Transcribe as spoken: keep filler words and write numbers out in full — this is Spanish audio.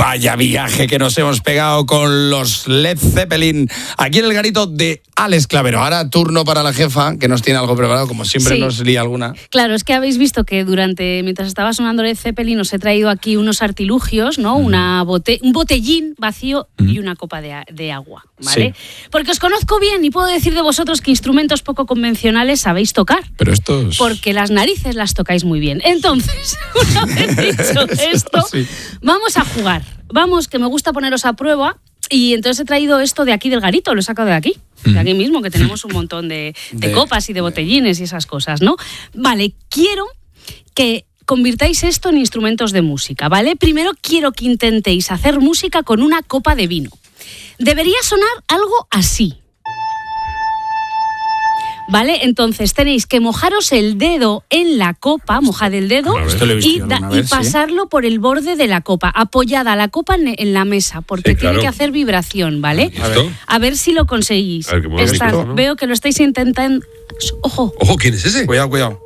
Vaya viaje que nos hemos pegado con los Led Zeppelin aquí en el garito de Alex Clavero. Ahora turno para la jefa, que nos tiene algo preparado, como siempre. Sí. Nos lía alguna. Claro, es que habéis visto que durante, mientras estaba sonando Led Zeppelin, os he traído aquí unos artilugios, ¿no? Mm. Una bote, un botellín vacío mm. y una copa de, de agua, ¿vale? Sí. Porque os conozco bien y puedo decir de vosotros que instrumentos poco convencionales sabéis tocar. Pero estos... Porque las narices las tocáis muy bien. Entonces, una vez dicho esto, sí. vamos a jugar. Vamos, que me gusta poneros a prueba. Y entonces he traído esto de aquí del garito, lo he sacado de aquí, de aquí mismo, que tenemos un montón de, de, de copas y de botellines y esas cosas, ¿no? Vale, quiero que convirtáis esto en instrumentos de música, ¿vale? Primero quiero que intentéis hacer música con una copa de vino. Debería sonar algo así. ¿Vale? Entonces tenéis que mojaros el dedo en la copa, mojad el dedo y, da, vez, y pasarlo ¿sí? por el borde de la copa, apoyada la copa en, en la mesa, porque sí, claro. tiene que hacer vibración, ¿vale? A ver, a ver si lo conseguís. A ver, Esta, ¿no? Veo que lo estáis intentando. Ojo. Ojo, ¿quién es ese? Cuidado, cuidado.